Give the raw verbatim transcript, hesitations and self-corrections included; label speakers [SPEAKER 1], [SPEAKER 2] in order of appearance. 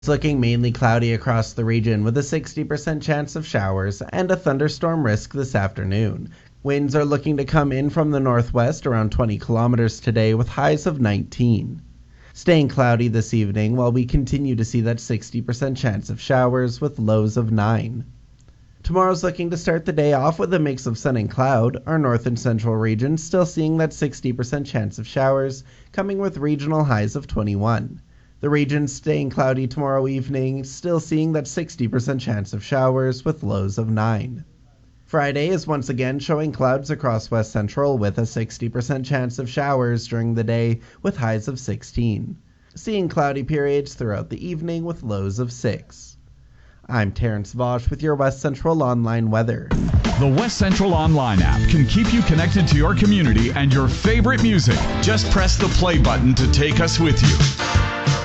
[SPEAKER 1] It's looking mainly cloudy across the region with a sixty percent chance of showers and a thunderstorm risk this afternoon. Winds are looking to come in from the northwest around twenty kilometers today with highs of nineteen. Staying cloudy this evening while we continue to see that sixty percent chance of showers with lows of nine. Tomorrow's looking to start the day off with a mix of sun and cloud, our north and central regions still seeing that sixty percent chance of showers, coming with regional highs of twenty-one. The region staying cloudy tomorrow evening, still seeing that sixty percent chance of showers with lows of nine. Friday is once again showing clouds across west central with a sixty percent chance of showers during the day with highs of sixteen. Seeing cloudy periods throughout the evening with lows of six. I'm Terrence Vosch with your West Central Online weather.
[SPEAKER 2] The West Central Online app can keep you connected to your community and your favorite music. Just press the play button to take us with you.